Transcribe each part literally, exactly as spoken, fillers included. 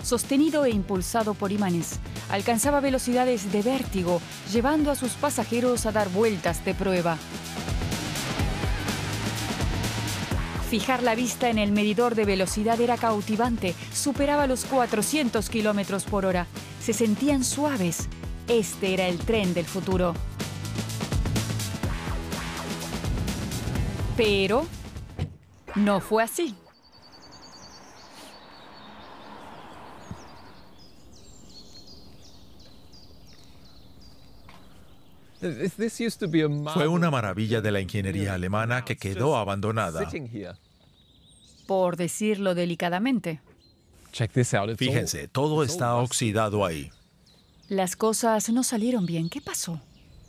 sostenido e impulsado por imanes. Alcanzaba velocidades de vértigo, llevando a sus pasajeros a dar vueltas de prueba. Fijar la vista en el medidor de velocidad era cautivante, superaba los cuatrocientos kilómetros por hora. Se sentían suaves. Este era el tren del futuro. Pero no fue así. Fue una maravilla de la ingeniería alemana que quedó abandonada. Por decirlo delicadamente. Fíjense, todo está oxidado ahí. Las cosas no salieron bien. ¿Qué pasó?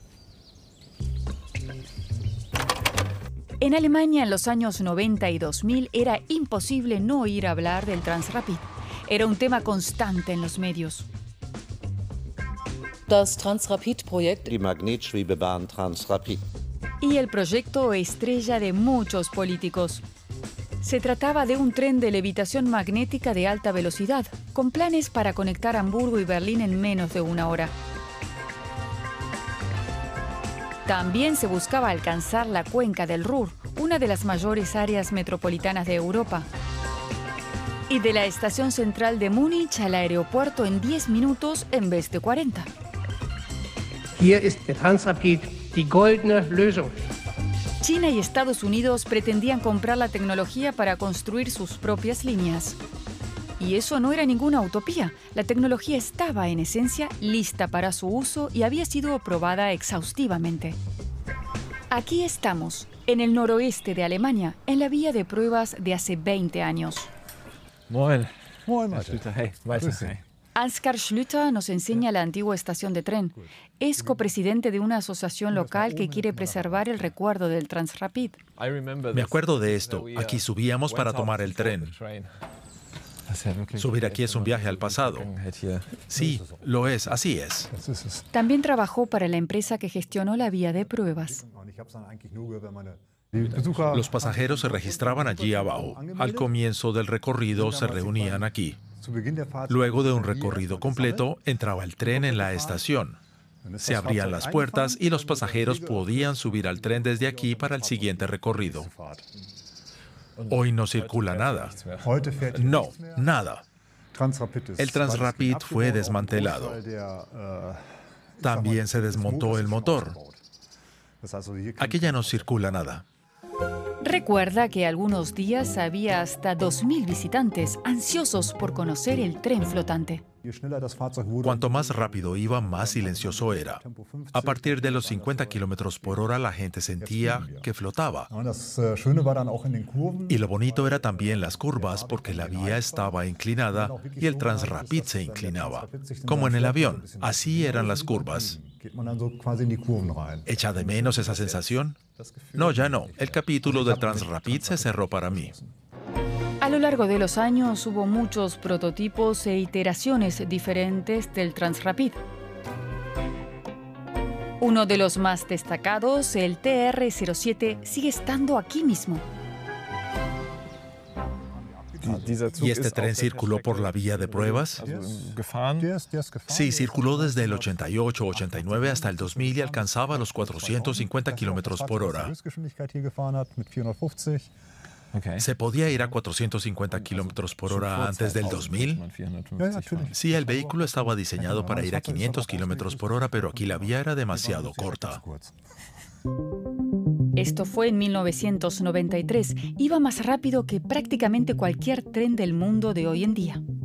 En Alemania, en los años noventa y dos mil, era imposible no oír hablar del Transrapid. Era un tema constante en los medios. Das Transrapid-Projekt. Die Magnetschwebebahn Transrapid. Y el proyecto estrella de muchos políticos. Se trataba de un tren de levitación magnética de alta velocidad, con planes para conectar Hamburgo y Berlín en menos de una hora. También se buscaba alcanzar la cuenca del Ruhr, una de las mayores áreas metropolitanas de Europa. Y de la estación central de Múnich al aeropuerto en diez minutos en vez de cuarenta. Hier ist der Transrapid die goldene Lösung. China y Estados Unidos pretendían comprar la tecnología para construir sus propias líneas. Y eso no era ninguna utopía. La tecnología estaba, en esencia, lista para su uso y había sido probada exhaustivamente. Aquí estamos, en el noroeste de Alemania, en la vía de pruebas de hace veinte años. Moin. Moin, Hey, Ansgar Schlüter nos enseña la antigua estación de tren. Es copresidente de una asociación local que quiere preservar el recuerdo del Transrapid. Me acuerdo de esto. Aquí subíamos para tomar el tren. Subir aquí es un viaje al pasado. Sí, lo es, así es. También trabajó para la empresa que gestionó la vía de pruebas. Los pasajeros se registraban allí abajo. Al comienzo del recorrido se reunían aquí. Luego de un recorrido completo, entraba el tren en la estación. Se abrían las puertas y los pasajeros podían subir al tren desde aquí para el siguiente recorrido. Hoy no circula nada. No, nada. El Transrapid fue desmantelado. También se desmontó el motor. Aquí ya no circula nada. Recuerda que algunos días había hasta dos mil visitantes ansiosos por conocer el tren flotante. Cuanto más rápido iba, más silencioso era. A partir de los cincuenta kilómetros por hora, la gente sentía que flotaba. Y lo bonito era también las curvas, porque la vía estaba inclinada y el Transrapid se inclinaba. Como en el avión, así eran las curvas. ¿Echa de menos esa sensación? No, ya no. El capítulo del Transrapid se cerró para mí. A lo largo de los años hubo muchos prototipos e iteraciones diferentes del Transrapid. Uno de los más destacados, el T R cero siete, sigue estando aquí mismo. ¿Y este tren circuló por la vía de pruebas? Sí, circuló desde el ochenta y ocho ochenta y nueve hasta el dos mil y alcanzaba los cuatrocientos cincuenta kilómetros por hora. ¿Se podía ir a cuatrocientos cincuenta kilómetros por hora antes del dos mil? Sí, el vehículo estaba diseñado para ir a quinientos kilómetros por hora, pero aquí la vía era demasiado corta. Esto fue en mil novecientos noventa y tres. Iba más rápido que prácticamente cualquier tren del mundo de hoy en día.